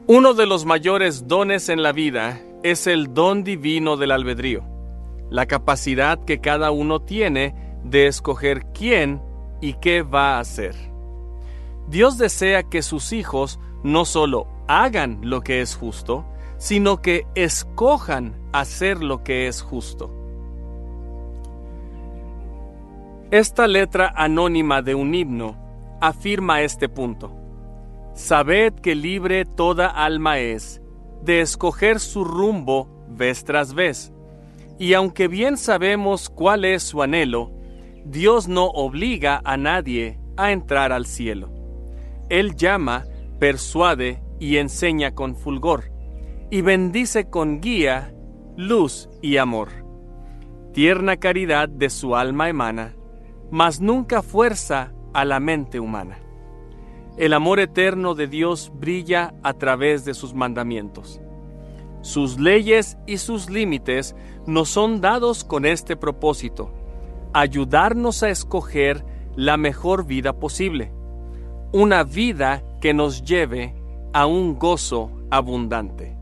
Uno de los mayores dones en la vida es el don divino del albedrío, la capacidad que cada uno tiene de escoger quién y qué va a hacer. Dios desea que sus hijos no solo hagan lo que es justo, sino que escojan hacer lo que es justo. Esta letra anónima de un himno afirma este punto. Sabed que libre toda alma es de escoger su rumbo vez tras vez. Y aunque bien sabemos cuál es su anhelo, Dios no obliga a nadie a entrar al cielo. Él llama, persuade y enseña con fulgor, y bendice con guía, luz y amor. Tierna caridad de su alma emana, mas nunca fuerza a la mente humana. El amor eterno de Dios brilla a través de sus mandamientos. Sus leyes y sus límites nos son dados con este propósito: ayudarnos a escoger la mejor vida posible, una vida que nos lleve a un gozo abundante.